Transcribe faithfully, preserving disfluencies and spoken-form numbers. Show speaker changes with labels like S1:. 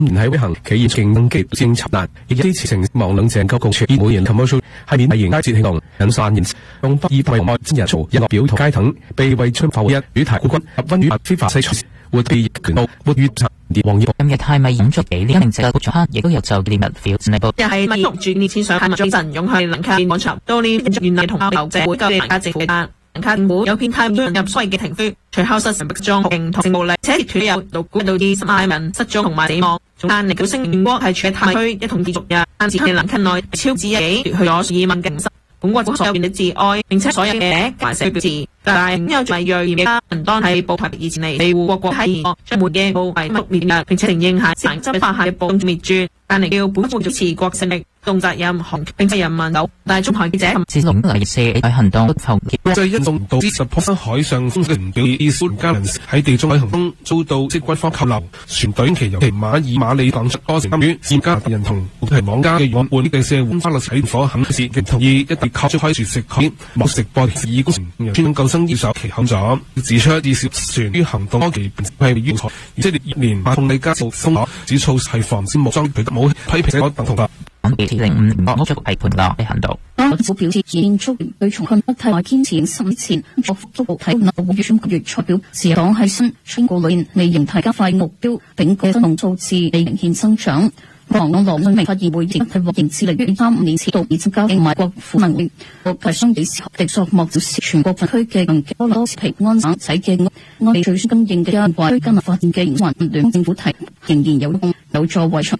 S1: 年喺推行企業競爭激烈政策難，亦支持城望兩鄭急局處每年 commercial 係免大型佳節慶動，引散言用不以為外之人嘈音樂表同街等，被為春發會一主題冠軍入溫語非法西出活被權到活越層跌黃葉。
S2: 今日係咪飲足幾年名值嘅局長亦都有就紀念日表示報。
S3: 又係咪用住年前上係民眾陣湧去臨卡廣場，到年原嚟同校社會嘅家政府嘅臨卡政府有偏袒唔進入所謂嘅停飛，隨後實成逼裝認同性暴力，且截斷有六估到二十萬人失蹤同埋死亡。總單嚟叫聲願國係處喺太區一同結束日，但是喺臨卡內超支一幾奪去咗數以萬警察。本國所有人的致哀，並且所有嘅還社表示，但係有最銳嚴嘅人當係報台以前嚟庇護國國係將沒嘅報為滅滅，並且承認下行執法下嘅報滅絕，但係叫本國做持國勝力，動責任行，並且人民有，但係中台記者
S2: 自龍嚟四喺行動浮
S4: 國際運動導致十破生海上風嘅表意斯家人喺地中海行中遭到即軍方扣留，船隊期由其馬爾馬里港出多成參與，現家人同係網家嘅援換嘅社會花落喺火肯事，亦同意一碟靠出開住食佢莫食播以工程專救生要手其口咗，指出至少船於行動多期係於錯，以色列連馬控里加做封鎖，指措施係防止武裝佢冇批評者等同法。
S2: 零五年我出係判落喺行動。
S5: 政府表示建築對重慶北太內堅持十年前作復蘇體立法會選舉月初表，自由黨喺新春過年未形態加快目標，並舉分紅數字未明顯增長。國民黨羅文明發言會亦係獲認致力於三五年前度已增加嘅埋國富民會，國提相比時的索莫表示，全國分區嘅近多羅平安省仔嘅安利最新更認嘅一壞區間發展嘅營運聯政府提仍然有用有助維持